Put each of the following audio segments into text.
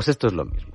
Pues esto es lo mismo.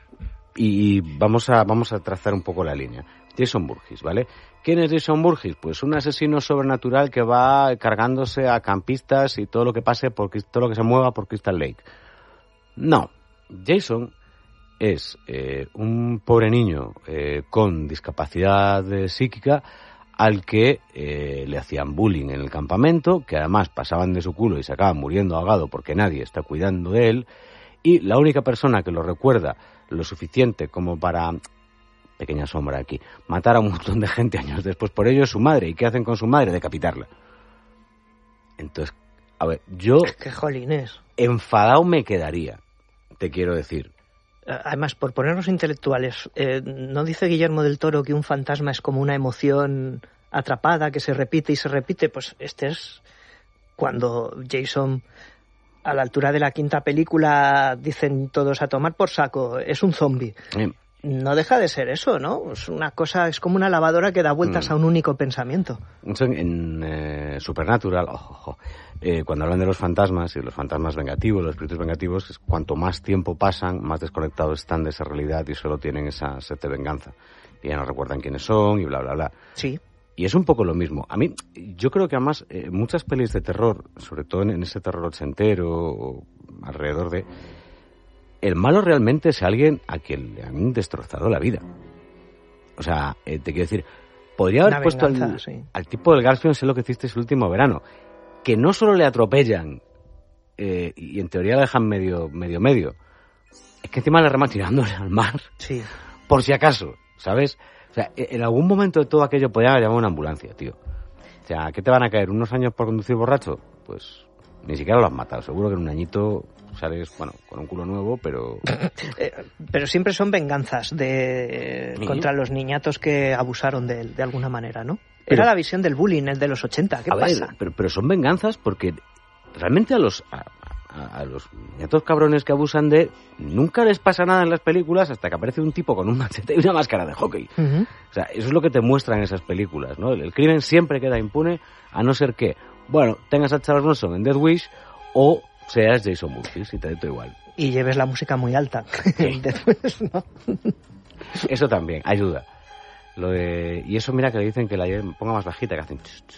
Y vamos a trazar un poco la línea. Jason Voorhees, ¿vale? ¿Quién es Jason Voorhees? Pues un asesino sobrenatural que va cargándose a campistas y todo lo que pase, todo lo que se mueva por Crystal Lake. No. Jason es un pobre niño con discapacidad psíquica al que le hacían bullying en el campamento, que además pasaban de su culo y se acaban muriendo ahogado porque nadie está cuidando de él, y la única persona que lo recuerda lo suficiente como para, pequeña sombra aquí, matar a un montón de gente años después por ello es su madre. ¿Y qué hacen con su madre? Decapitarla. Entonces, a ver, yo... ¡Qué jolines! Enfadado me quedaría, te quiero decir. Además, por ponernos intelectuales, ¿no dice Guillermo del Toro que un fantasma es como una emoción atrapada que se repite y se repite? Pues este es cuando Jason, a la altura de la quinta película, dicen todos a tomar por saco, es un zombie. No deja de ser eso, ¿no? Es una cosa, es como una lavadora que da vueltas a un único pensamiento. En Supernatural, cuando hablan de los fantasmas y de los fantasmas vengativos, los espíritus vengativos, es cuanto más tiempo pasan, más desconectados están de esa realidad y solo tienen esa sed de venganza. Y ya no recuerdan quiénes son y bla, bla, bla. Sí. Y es un poco lo mismo. A mí, yo creo que además muchas pelis de terror, sobre todo en ese terror ochentero o alrededor de... El malo realmente es alguien a quien le han destrozado la vida. O sea, te quiero decir, podría haber puesto al tipo del Garfield, sé lo que hiciste el último verano, que no solo le atropellan y en teoría la dejan medio, es que encima le reman tirándole al mar, sí, por si acaso, ¿sabes? O sea, en algún momento de todo aquello podía haber llamado una ambulancia, tío. O sea, ¿qué te van a caer? ¿Unos años por conducir borracho? Pues ni siquiera lo has matado. Seguro que en un añito sales, bueno, con un culo nuevo, pero... pero siempre son venganzas contra los niñatos que abusaron de él, de alguna manera, ¿no? Era la visión del bullying, el de los 80. ¿Qué pasa? Pero son venganzas porque realmente a los niñatos cabrones que abusan de... Nunca les pasa nada en las películas hasta que aparece un tipo con un machete y una máscara de hockey. Uh-huh. O sea, eso es lo que te muestran en esas películas, ¿no? El crimen siempre queda impune, a no ser que, bueno, tengas a Charles Bronson en Death Wish o seas Jason Voorhees y te da todo igual. Y lleves la música muy alta. Sí. Después, ¿no? Eso también, ayuda. Y eso mira que le dicen que la ponga más bajita, que hacen...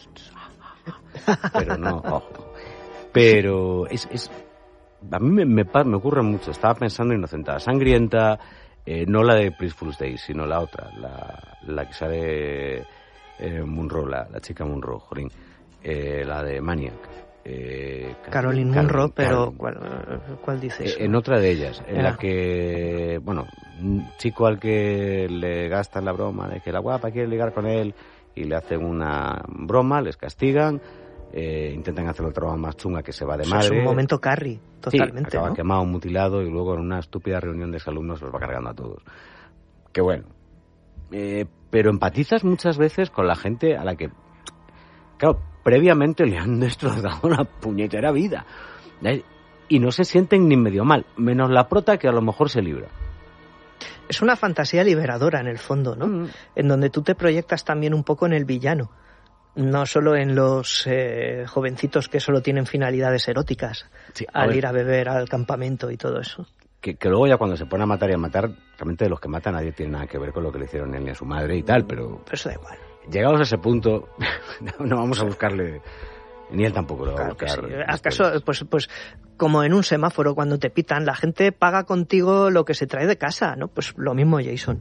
Pero no, ojo. Pero es a mí me ocurre mucho. Estaba pensando en Inocentada Sangrienta, no la de Prince Fool's Day, sino la otra, la que sale Munro, la chica Munro, jolín, la de Maniac. Caroline Munro, pero ¿cuál dices? En otra de ellas, en la que, bueno, un chico al que le gastan la broma de que la guapa quiere ligar con él y le hacen una broma, les castigan, intentan hacer otra broma más chunga que se va de madre. Es un momento Carrie, totalmente, sí, acaba ¿no? quemado, mutilado y luego en una estúpida reunión de exalumnos los va cargando a todos. Que bueno. Pero empatizas muchas veces con la gente a la que, claro, previamente le han destrozado la puñetera vida. Y no se sienten ni medio mal, menos la prota que a lo mejor se libra. Es una fantasía liberadora en el fondo, ¿no? En donde tú te proyectas también un poco en el villano. No solo en los jovencitos que solo tienen finalidades eróticas, sí, al ir a beber al campamento y todo eso. Que luego ya cuando se pone a matar y a matar, realmente de los que matan nadie tiene nada que ver con lo que le hicieron a él ni a su madre y tal, pero eso da igual. Llegados a ese punto, no vamos a buscarle, ni él tampoco lo va a buscar. Sí. ¿Acaso, pues como en un semáforo cuando te pitan, la gente paga contigo lo que se trae de casa, ¿no? Pues lo mismo Jason.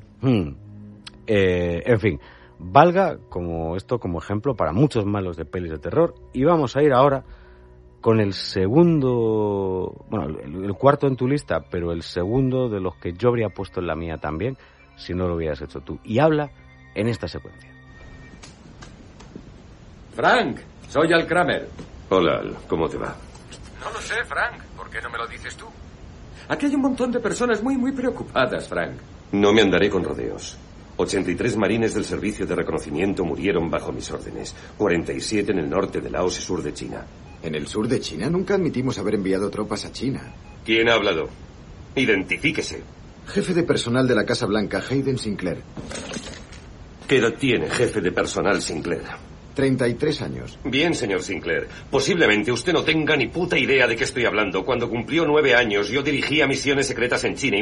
En fin, valga como ejemplo para muchos malos de pelis de terror, y vamos a ir ahora con el segundo, bueno, el cuarto en tu lista, pero el segundo de los que yo habría puesto en la mía también, si no lo hubieras hecho tú, y habla en esta secuencia. Frank, soy Al Kramer. Hola, Al, ¿cómo te va? No lo sé, Frank. ¿Por qué no me lo dices tú? Aquí hay un montón de personas muy preocupadas, Frank. No me andaré con rodeos. 83 marines del Servicio de Reconocimiento murieron bajo mis órdenes. 47 en el norte de Laos y sur de China. ¿En el sur de China? Nunca admitimos haber enviado tropas a China. ¿Quién ha hablado? Identifíquese. Jefe de personal de la Casa Blanca, Hayden Sinclair. ¿Qué edad tiene, jefe de personal Sinclair? 33 años. Bien, señor Sinclair. Posiblemente usted no tenga ni puta idea de qué estoy hablando. Cuando cumplió 9 años, yo dirigía misiones secretas en China